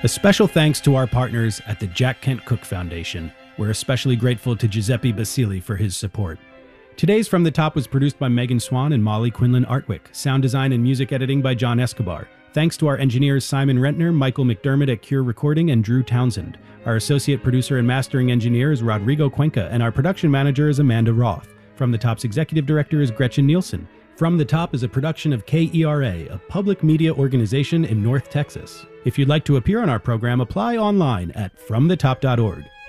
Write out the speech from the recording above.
A special thanks to our partners at the Jack Kent Cooke Foundation. We're especially grateful to Giuseppe Basili for his support. Today's From the Top was produced by Megan Swan and Molly Quinlan Artwick. Sound design and music editing by John Escobar. Thanks to our engineers Simon Rentner, Michael McDermott at Cure Recording, and Drew Townsend. Our associate producer and mastering engineer is Rodrigo Cuenca, and our production manager is Amanda Roth. From the Top's executive director is Gretchen Nielsen. From the Top is a production of KERA, a public media organization in North Texas. If you'd like to appear on our program, apply online at fromthetop.org.